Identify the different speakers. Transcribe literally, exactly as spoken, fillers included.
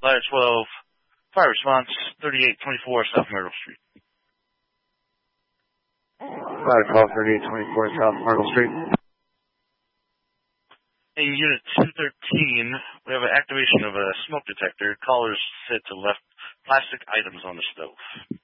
Speaker 1: Ladder twelve, fire response, thirty-eight twenty-four South Myrtle Street.
Speaker 2: Ladder twelve, thirty-eight twenty-four South Myrtle Street.
Speaker 1: In Unit two thirteen, we have an activation of a smoke detector. Callers said to left plastic items on the stove.